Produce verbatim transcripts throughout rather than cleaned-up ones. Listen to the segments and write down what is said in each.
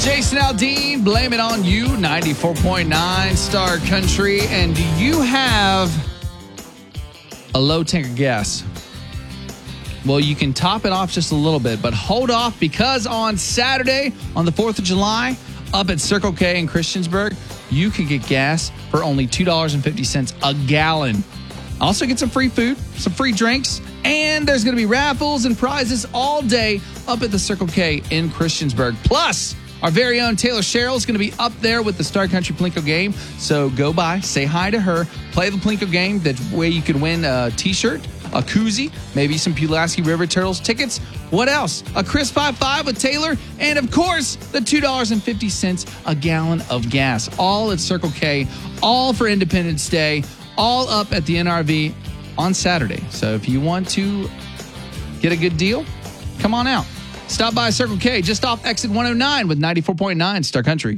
Jason Aldean, Blame It On You, ninety-four point nine Star Country. And do you have a low tank of gas? Well, you can top it off just a little bit, but hold off because on Saturday, on the fourth of July, up at Circle K in Christiansburg, you can get gas for only two dollars and fifty cents a gallon. Also get some free food, some free drinks, and there's going to be raffles and prizes all day up at the Circle K in Christiansburg. Plus, our very own Taylor Sherrill is going to be up there with the Star Country Plinko game. So go by, say hi to her, play the Plinko game. That way you can win a t-shirt, a koozie, maybe some Pulaski River Turtles tickets. What else? A Chris five five with Taylor. And, of course, the two dollars and fifty cents a gallon of gas. All at Circle K, all for Independence Day, all up at the N R V on Saturday. So if you want to get a good deal, come on out. Stop by Circle K just off exit one oh nine with ninety-four point nine Star Country.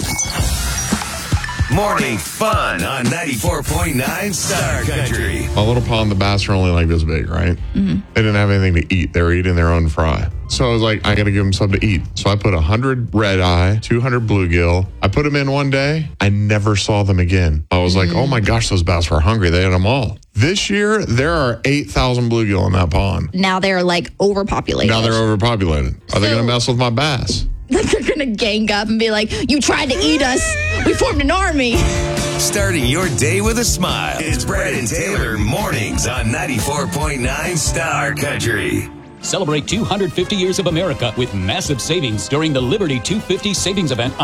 Morning fun on ninety-four point nine Star Country. My little pond, the bass are only like this big, right? Mm-hmm. They didn't have anything to eat. They were eating their own fry. So I was like, I got to give them something to eat. So I put one hundred red eye, two hundred bluegill. I put them in one day. I never saw them again. I was mm-hmm. like, oh my gosh, those bass were hungry. They had them all. This year, there are eight thousand bluegill in that pond. Now they're like overpopulated. Now they're overpopulated. Are so, they going to mess with my bass? They're going to gang up and be like, you tried to eat us. We formed an army. Starting your day with a smile. It's Brad and Taylor mornings on ninety-four point nine Star Country. Celebrate two hundred fifty years of America with massive savings during the Liberty two fifty savings event